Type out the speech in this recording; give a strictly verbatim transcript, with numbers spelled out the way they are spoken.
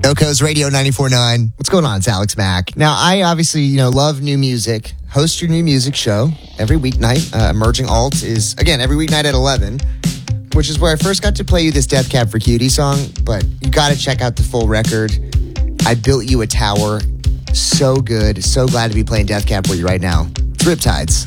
Oco's Radio ninety-four point nine. What's going on? It's Alex Mack. Now, I obviously, you know, love new music. Host your new music show every weeknight. Uh, Emerging Alt is, again, every weeknight at eleven, which is where I first got to play you this Death Cab for Cutie song, but you got to check out the full record. I Built You a Tower. So good. So glad to be playing Death Cab for you right now. It's Riptides.